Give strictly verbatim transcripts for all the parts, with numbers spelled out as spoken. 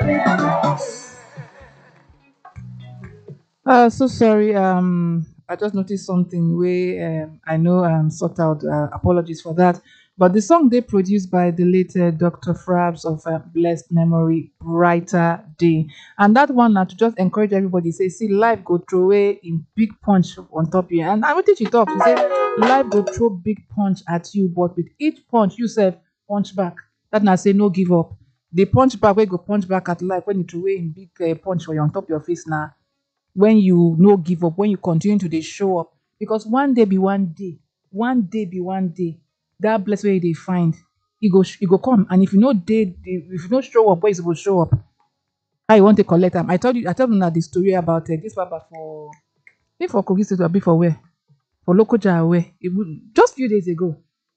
Uh, so sorry. Um, I just noticed something where um, I know um sort out. Uh, apologies for that. But the song they produced by the late uh, doctor Frabs of uh, blessed memory, Brighter Day, and that one now to just encourage everybody. Say, see, life go throw away in big punch on top you. And I wanted she talk. She say, life go throw big punch at you, but with each punch you self punch back. That now say no give up. The punch back where go punch back at life when you throw away in big uh, punch for you on top your face now when you no give up, when you continue to dey show up. Because one day be one day, one day be one day, that blessing wey you dey find, e go sh- e go come. And if you no dey, dey- if you no show up where you suppose show up, how you want to collect am? I told you, I told una the story about uh, this papa for, maybe for Kogi State or be for where? For Lokoja or where? It would- just few days ago.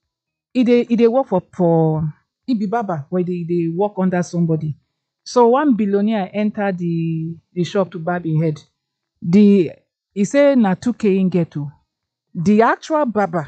He dey he dey work for for he be barber, where they dey work under somebody. So one billionaire enter the the shop to barb him head. The he say na two k im get o. The actual barber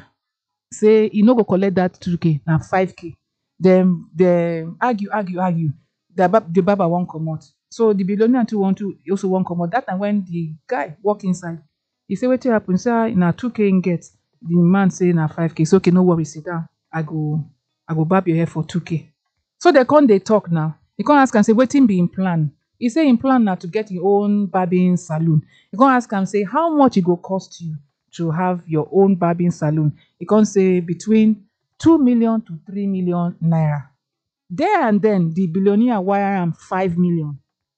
say e no go collect that two k, na five k. Dem dem argue argue argue. The bar the barber wan comot. So the billionaire too want to also wan comot. Dat time when the guy walk inside, he say wetin happen? Say ah, na two k im get. The man say na five k. So okay, no worry, sit down. I go I go barb your hair for two k. So they come dey talk now. He come ask am say wetin be im plan? He say im plan na to get im own barbing salon. He come ask am say how much e go cost you to have your own barbing salon? He come say between two million to three million naira. There and then the billionaire wire am five million.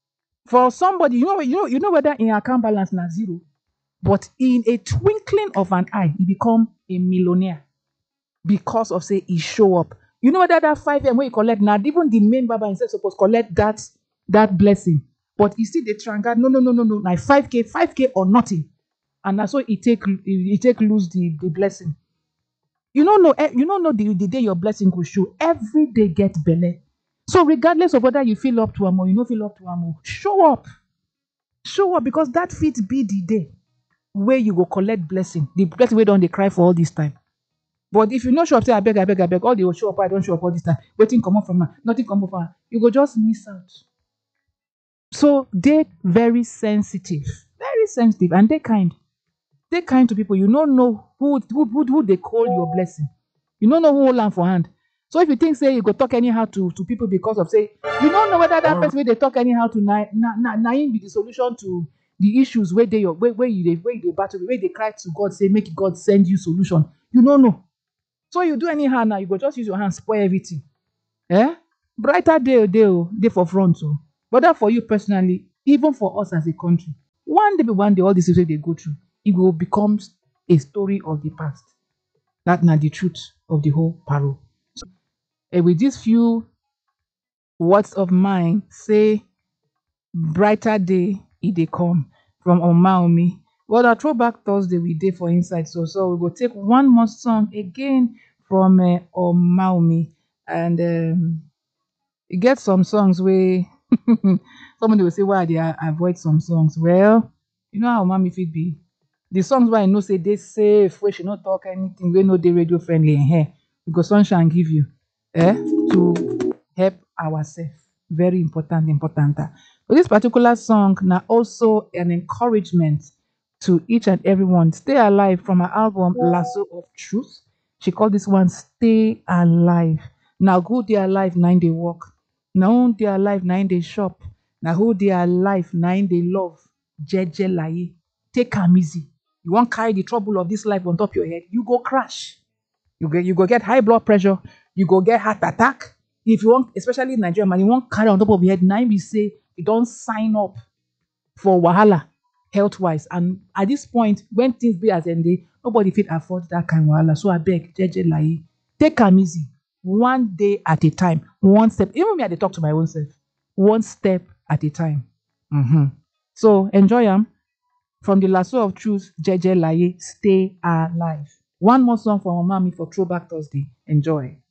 For somebody, you know, you know, you know whether im account balance na zero, but in a twinkling of an eye, he become a millionaire because of say e show up. You know whether that five m wey e collect na even the main barber himself suppose collect that that blessing, but e still dey tranga. No, no, no, no, no, na five k, five k or nothing, and na so e take e e take lose the the blessing. You no know eh, you no know the the day your blessing go show. Every day get belle. So regardless of whether you feel up to am or you no feel up to am o, show up, show up because that fit be the day wey you go collect blessing, the blessing wey don dey cry for all this time. But if you no show up, say abeg, abeg, abeg, all dey show up, I don show up all this time. Wetin comot from am? Nothing comot from am. You go just miss out. So dey very sensitive, very sensitive, and dey kind. Dey kind to people. You no know who who who, who dey call your blessing. You no know who hold am for hand. So if you think say you go talk anyhow to to people because of say you no know whether that person wey dey talk anyhow to na na na na him be the solution to the issues wey dey your wey wey you dey wey you dey battle with, wey dey cry to God say make God send you solution. You no know. So you do anyhow now, you go just use your hand spoil everything. Eh? Brighter day o day o, dey for front o. Whether for you personally, even for us as a country, one day be one day, all these things wey dey go through, e go become a story of the past. That na the truth of the whole parable. And with these few words of mine, say brighter day e dey come from Omaomi. Well, na throwback Thursday we dey for inside, so so we go take one more song again from uh, Omaomi, and um, e get some songs wey somebody will say why I dey a- avoid some songs. Well, you know how Omami fit be. The songs wey I know say dey safe, wey she no talk anything, wey no dey radio friendly, eh? Because sunshine give you, eh? To help ourselves. Very important, important. ah. So this particular song now also an encouragement to each and everyone. Stay alive from her album Lasso of Truth. She called this one Stay Alive. Now who they alive, nine they walk. Now who they alive, nine they shop. Now who they alive, nine they love. Jeje lai. Take am easy. You won't carry the trouble of this life on top your head. You go crash. You go, you go get high blood pressure. You go get heart attack. If you want, especially in Nigeria, man, you won't carry on top of your head. Now we say you don't sign up for wahala health wise. And at this point, when things be as end dey, nobody fit afford that kind of wahala. So I beg, jeje lai, take am easy, one day at a time, one step. Even me, I dey talk to my own self, one step at a time. Mhm. So enjoy am from the lasso of truth, jeje lai, stay alive. One more song from Omami for Throwback Thursday. Enjoy.